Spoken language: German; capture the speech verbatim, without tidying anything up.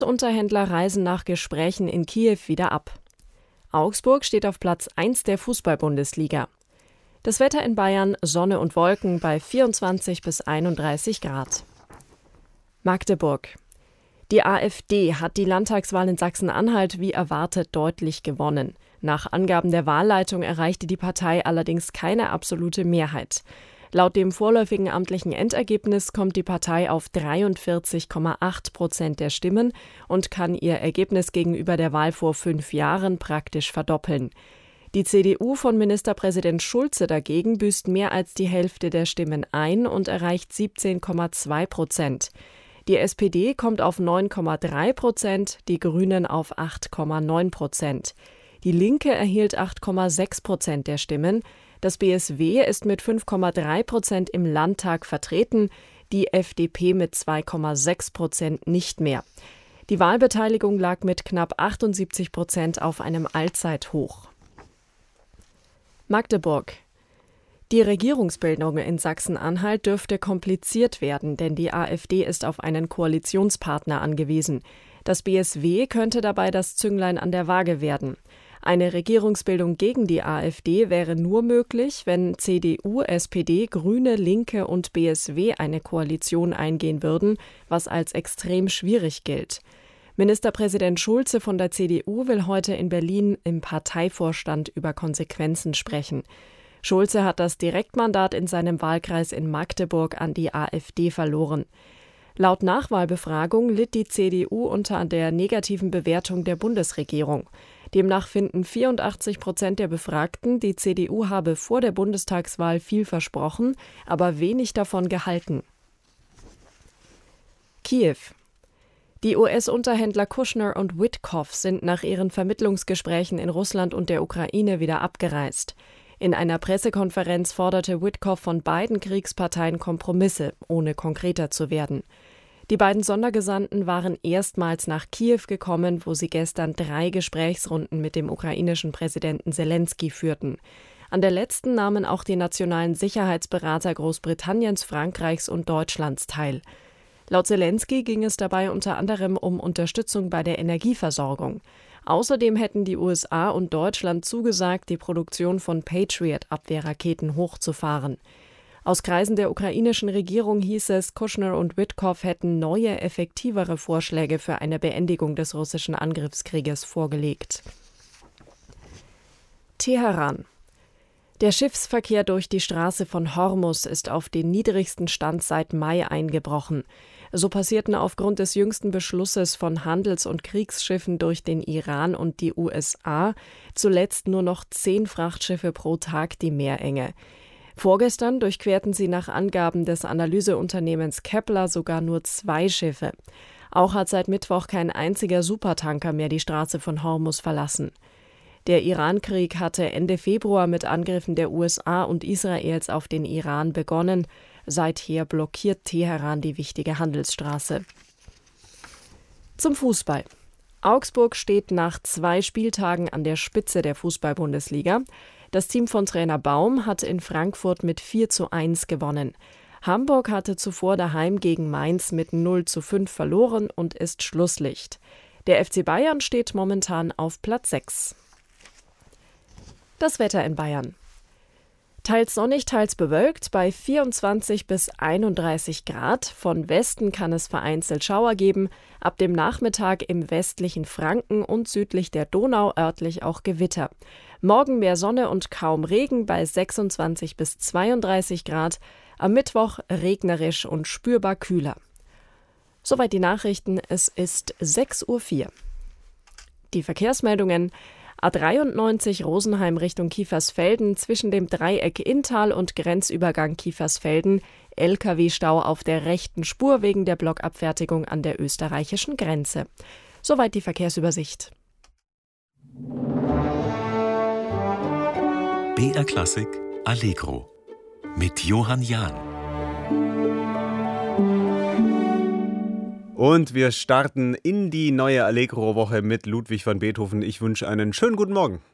Unterhändler reisen nach Gesprächen in Kiew wieder ab. Augsburg steht auf Platz eins der Fußball-Bundesliga. Das Wetter in Bayern: Sonne und Wolken bei vierundzwanzig bis einunddreißig Grad. Magdeburg. Die AfD hat die Landtagswahl in Sachsen-Anhalt wie erwartet deutlich gewonnen. Nach Angaben der Wahlleitung erreichte die Partei allerdings keine absolute Mehrheit. Laut dem vorläufigen amtlichen Endergebnis kommt die Partei auf dreiundvierzig Komma acht Prozent der Stimmen und kann ihr Ergebnis gegenüber der Wahl vor fünf Jahren praktisch verdoppeln. Die C D U von Ministerpräsident Schulze dagegen büßt mehr als die Hälfte der Stimmen ein und erreicht siebzehn Komma zwei Prozent. Die S P D kommt auf neun Komma drei Prozent, die Grünen auf acht Komma neun Prozent. Die Linke erhielt acht Komma sechs Prozent der Stimmen. Das B S W ist mit fünf Komma drei Prozent im Landtag vertreten, die F D P mit zwei Komma sechs Prozent nicht mehr. Die Wahlbeteiligung lag mit knapp achtundsiebzig Prozent auf einem Allzeithoch. Magdeburg. Die Regierungsbildung in Sachsen-Anhalt dürfte kompliziert werden, denn die AfD ist auf einen Koalitionspartner angewiesen. Das B S W könnte dabei das Zünglein an der Waage werden. Eine Regierungsbildung gegen die AfD wäre nur möglich, wenn C D U, S P D, Grüne, Linke und B S W eine Koalition eingehen würden, was als extrem schwierig gilt. Ministerpräsident Schulze von der C D U will heute in Berlin im Parteivorstand über Konsequenzen sprechen. Schulze hat das Direktmandat in seinem Wahlkreis in Magdeburg an die AfD verloren. Laut Nachwahlbefragung litt die C D U unter der negativen Bewertung der Bundesregierung. Demnach finden vierundachtzig Prozent der Befragten, die C D U habe vor der Bundestagswahl viel versprochen, aber wenig davon gehalten. Kiew. Die U S-Unterhändler Kushner und Witkoff sind nach ihren Vermittlungsgesprächen in Russland und der Ukraine wieder abgereist. In einer Pressekonferenz forderte Witkoff von beiden Kriegsparteien Kompromisse, ohne konkreter zu werden. Die beiden Sondergesandten waren erstmals nach Kiew gekommen, wo sie gestern drei Gesprächsrunden mit dem ukrainischen Präsidenten Selenskyj führten. An der letzten nahmen auch die nationalen Sicherheitsberater Großbritanniens, Frankreichs und Deutschlands teil. Laut Selenskyj ging es dabei unter anderem um Unterstützung bei der Energieversorgung. Außerdem hätten die U S A und Deutschland zugesagt, die Produktion von Patriot-Abwehrraketen hochzufahren. Aus Kreisen der ukrainischen Regierung hieß es, Kushner und Witkoff hätten neue, effektivere Vorschläge für eine Beendigung des russischen Angriffskrieges vorgelegt. Teheran. Der Schiffsverkehr durch die Straße von Hormuz ist auf den niedrigsten Stand seit Mai eingebrochen. So passierten aufgrund des jüngsten Beschlusses von Handels- und Kriegsschiffen durch den Iran und die U S A zuletzt nur noch zehn Frachtschiffe pro Tag die Meerenge. Vorgestern durchquerten sie nach Angaben des Analyseunternehmens Kepler sogar nur zwei Schiffe. Auch hat seit Mittwoch kein einziger Supertanker mehr die Straße von Hormuz verlassen. Der Iran-Krieg hatte Ende Februar mit Angriffen der U S A und Israels auf den Iran begonnen. Seither blockiert Teheran die wichtige Handelsstraße. Zum Fußball. Augsburg steht nach zwei Spieltagen an der Spitze der Fußball-Bundesliga. Das Team von Trainer Baum hat in Frankfurt mit vier zu eins gewonnen. Hamburg hatte zuvor daheim gegen Mainz mit null zu fünf verloren und ist Schlusslicht. Der F C Bayern steht momentan auf Platz sechs. Das Wetter in Bayern. Teils sonnig, teils bewölkt bei vierundzwanzig bis einunddreißig Grad. Von Westen kann es vereinzelt Schauer geben. Ab dem Nachmittag im westlichen Franken und südlich der Donau örtlich auch Gewitter. Morgen mehr Sonne und kaum Regen bei sechsundzwanzig bis zweiunddreißig Grad. Am Mittwoch regnerisch und spürbar kühler. Soweit die Nachrichten. Es ist sechs Uhr vier. Die Verkehrsmeldungen. A dreiundneunzig Rosenheim Richtung Kiefersfelden zwischen dem Dreieck Inntal und Grenzübergang Kiefersfelden. L K W-Stau auf der rechten Spur wegen der Blockabfertigung an der österreichischen Grenze. Soweit die Verkehrsübersicht. B R Klassik Allegro mit Johann Jahn. Und wir starten in die neue Allegro-Woche mit Ludwig van Beethoven. Ich wünsche einen schönen guten Morgen.